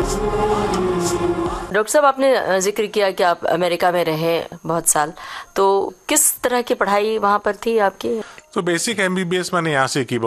Doctor साहब, आपने जिक्र किया कि आप अमेरिका में रहे बहुत साल, तो किस तरह की पढ़ाई वहाँ पर थी आपकी? तो बेसिक MBBS मैंने यहाँ से की